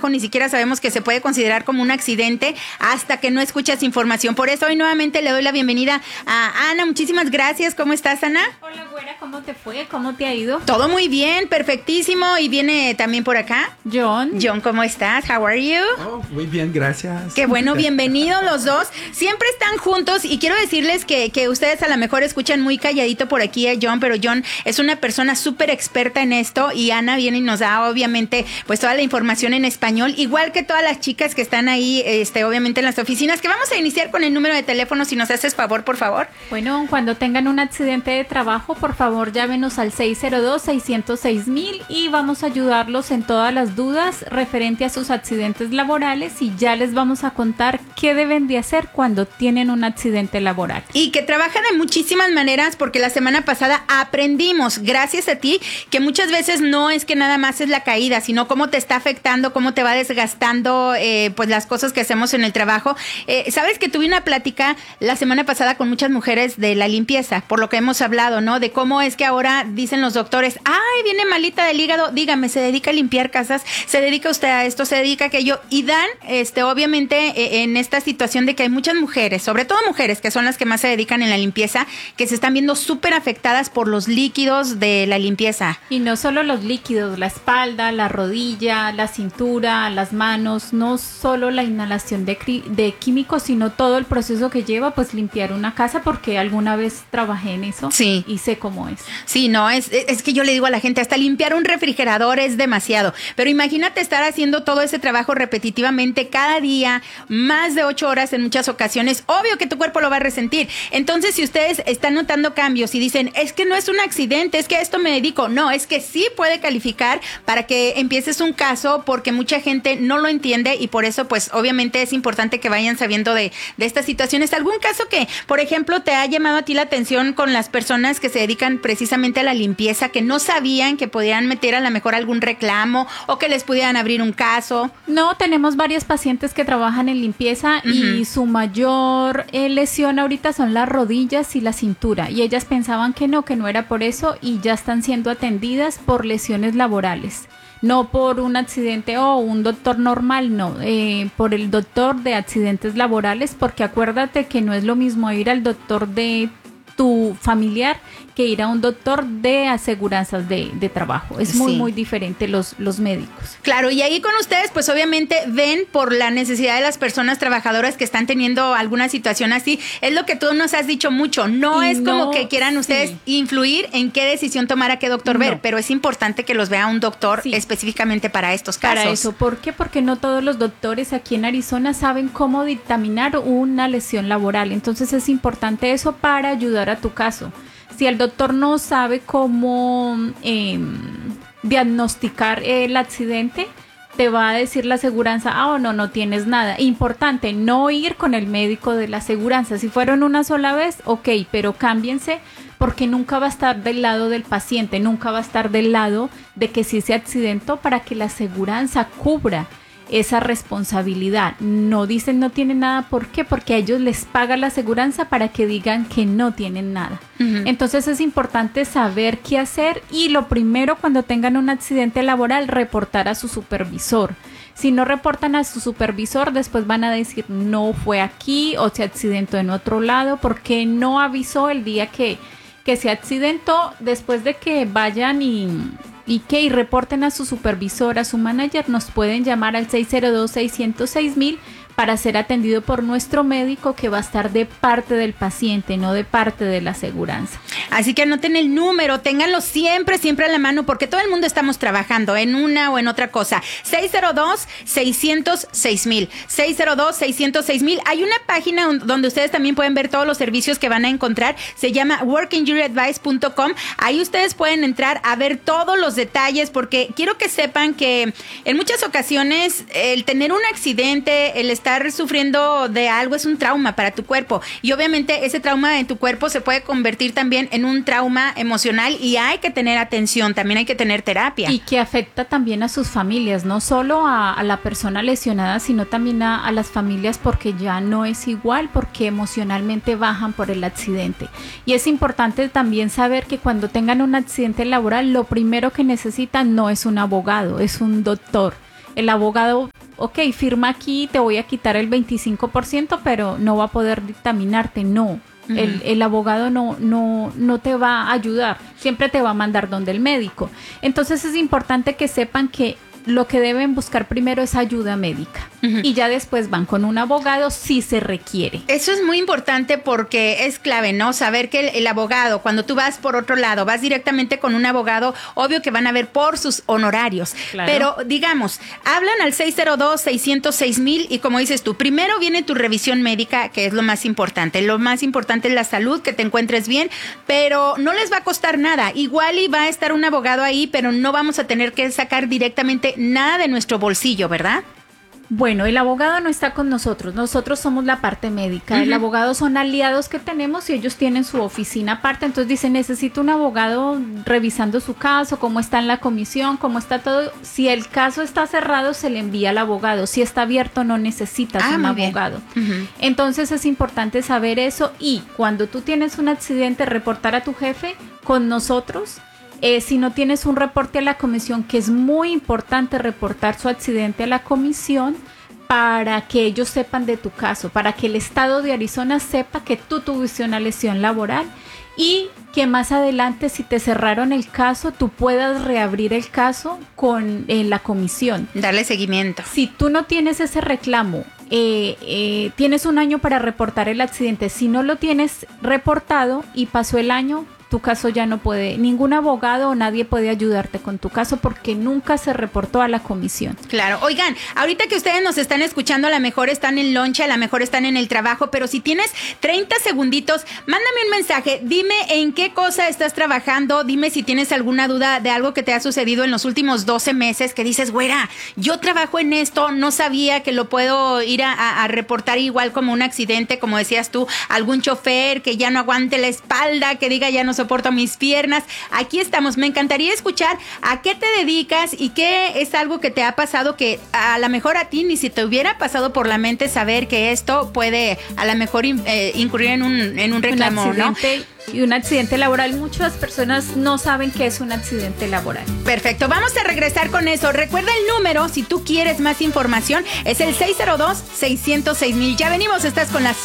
trabajo, ni siquiera sabemos que se puede considerar como un accidente hasta que no escuchas información. Por eso hoy nuevamente le doy la bienvenida a Ana. Muchísimas gracias. ¿Cómo estás, Ana? Hola, güera, ¿cómo te fue? ¿Cómo te ha ido? Todo muy bien, perfectísimo. Y viene también por acá John, ¿cómo estás? How are you? Oh, muy bien, gracias. Qué bueno, bienvenidos los dos. Siempre están juntos y quiero decirles que ustedes a lo mejor escuchan muy calladito por aquí a John, pero John es una persona súper experta en esto y Ana viene y nos da obviamente pues toda la información en español, igual que todas las chicas que están ahí obviamente en las oficinas, que vamos a iniciar con el número de teléfono si nos haces favor, por favor. bueno, cuando tengan un accidente de trabajo, por favor llámenos al 602-606-1000 y vamos a ayudarlos en todas las dudas referente a sus accidentes laborales y ya les vamos a contar qué deben de hacer cuando tienen un accidente laboral. Y que trabaja de muchísimas maneras, porque la semana pasada aprendimos, gracias a ti, que muchas veces no es que nada más es la caída, sino cómo te está afectando, cómo te va desgastando pues las cosas que hacemos en el trabajo. Sabes que tuve una plática la semana pasada con muchas mujeres de la limpieza, por lo que hemos hablado, ¿no? De cómo es que ahora dicen los doctores, ay, viene malita del hígado, dígame, se dedica a limpiar casas, se dedica usted a esto, se dedica a aquello, y dan, obviamente, en esta situación de que hay muchas mujeres, sobre todo mujeres, que son las que más se dedican en la limpieza, que se están viendo súper afectadas por los líquidos de la limpieza. Y no solo los líquidos, la espalda, la rodilla, la cintura, las manos, no solo la inhalación de químicos, sino todo el proceso que lleva pues limpiar una casa, porque alguna vez trabajé en eso. Sí. Y sé cómo es. Sí, no, es que yo le digo a la gente, hasta limpiar un refrigerador es demasiado, pero imagínate estar haciendo todo ese trabajo repetitivamente cada día, más de 8 horas en muchas ocasiones, obvio que tu cuerpo lo va a resentir. Entonces, si ustedes están notando cambios y dicen, es que no es un accidente, es que a esto me dedico, no, es que sí puede calificar para que empieces un caso, porque mucha gente no lo entiende y por eso, pues, obviamente es importante que vayan sabiendo de estas situaciones. ¿Algún caso que, por ejemplo, te ha llamado a ti la atención con las personas que se dedican precisamente a la limpieza, que no sabían que podían meter a lo mejor algún reclamo o que les pudieran abrir un caso? No, tenemos varios pacientes que trabajan en limpieza y su mayor lesión ahorita son las rodillas y la cintura, y ellas pensaban que no era por eso y ya están siendo atendidas por lesiones laborales. No por un accidente o un doctor normal, no, por el doctor de accidentes laborales, porque acuérdate que no es lo mismo ir al doctor de tu familiar que ir a un doctor de aseguranzas de trabajo. Es muy, sí, muy diferente los médicos. Claro, y ahí con ustedes pues obviamente ven por la necesidad de las personas trabajadoras que están teniendo alguna situación así. Es lo que tú nos has dicho mucho, no es como que quieran ustedes influir en qué decisión tomar a qué doctor ver, pero es importante que los vea un doctor específicamente para estos casos. Para eso, ¿por qué? Porque no todos los doctores aquí en Arizona saben cómo dictaminar una lesión laboral, entonces es importante eso para ayudar a tu caso. Si el doctor no sabe cómo diagnosticar el accidente, te va a decir la aseguranza, no tienes nada. Importante, no ir con el médico de la aseguranza. Si fueron una sola vez, ok, pero cámbiense, porque nunca va a estar del lado del paciente, nunca va a estar del lado de que sí se accidentó para que la aseguranza cubra esa responsabilidad. No dicen no tienen nada, ¿por qué? Porque a ellos les paga la aseguranza para que digan que no tienen nada. Entonces es importante saber qué hacer, y lo primero, cuando tengan un accidente laboral, reportar a su supervisor. Si no reportan a su supervisor, después van a decir no fue aquí o se accidentó en otro lado porque no avisó el día que se accidentó. Después de que vayan y reporten a su supervisor, a su manager, nos pueden llamar al 602-606-1000 para ser atendido por nuestro médico, que va a estar de parte del paciente, no de parte de la aseguranza. Así que anoten el número, ténganlo siempre a la mano, porque todo el mundo estamos trabajando en una o en otra cosa. 602-606-1000. 602-606-1000. Hay una página donde ustedes también pueden ver todos los servicios que van a encontrar. Se llama workinjuryadvice.com. Ahí ustedes pueden entrar a ver todos los detalles, porque quiero que sepan que en muchas ocasiones el tener un accidente, el estar sufriendo de algo, es un trauma para tu cuerpo, y obviamente ese trauma en tu cuerpo se puede convertir también en un trauma emocional, y hay que tener atención, también hay que tener terapia. Y que afecta también a sus familias, no solo a la persona lesionada, sino también a las familias, porque ya no es igual, porque emocionalmente bajan por el accidente. Y es importante también saber que cuando tengan un accidente laboral, lo primero que necesitan no es un abogado, es un doctor. el abogado, ok, firma aquí, te voy a quitar el 25%, pero no va a poder dictaminarte, no. El abogado no te va a ayudar, siempre te va a mandar donde el médico. Entonces es importante que sepan que lo que deben buscar primero es ayuda médica y ya después van con un abogado si se requiere. Eso es muy importante porque es clave, ¿no? Saber que el abogado, cuando tú vas por otro lado, vas directamente con un abogado, obvio que van a ver por sus honorarios. Claro. Pero digamos, hablan al 602-606-1000 y como dices tú, primero viene tu revisión médica, que es lo más importante. Lo más importante es la salud, que te encuentres bien, pero no les va a costar nada. Igual y va a estar un abogado ahí, pero no vamos a tener que sacar directamente nada de nuestro bolsillo, ¿verdad? Bueno, el abogado no está con nosotros somos la parte médica, el abogado son aliados que tenemos y ellos tienen su oficina aparte, entonces dicen, necesito un abogado revisando su caso, cómo está en la comisión, cómo está todo, si el caso está cerrado se le envía al abogado, si está abierto no necesitas un abogado. Entonces es importante saber eso y cuando tú tienes un accidente reportar a tu jefe con nosotros. Si no tienes un reporte a la comisión, que es muy importante reportar su accidente a la comisión para que ellos sepan de tu caso, para que el estado de Arizona sepa que tú tuviste una lesión laboral y que más adelante si te cerraron el caso, tú puedas reabrir el caso con la comisión. Darle seguimiento. Si tú no tienes ese reclamo, tienes un año para reportar el accidente. Si no lo tienes reportado y pasó el año, tu caso ya no puede, ningún abogado o nadie puede ayudarte con tu caso porque nunca se reportó a la comisión. Claro, oigan, ahorita que ustedes nos están escuchando, a lo mejor están en lonche, a lo mejor están en el trabajo, pero si tienes 30 segunditos, mándame un mensaje, dime en qué cosa estás trabajando, dime si tienes alguna duda de algo que te ha sucedido en los últimos 12 meses, que dices, güera, yo trabajo en esto, no sabía que lo puedo ir a reportar igual como un accidente, como decías tú, algún chofer que ya no aguante la espalda, que diga ya no soporto mis piernas. Aquí estamos. Me encantaría escuchar a qué te dedicas y qué es algo que te ha pasado que a lo mejor a ti ni si te hubiera pasado por la mente saber que esto puede a lo mejor incurrir en un reclamo, ¿no? Y un accidente laboral. Muchas personas no saben qué es un accidente laboral. Perfecto. Vamos a regresar con eso. Recuerda el número, si tú quieres más información, es el 602-606-1000. Ya venimos, estás con las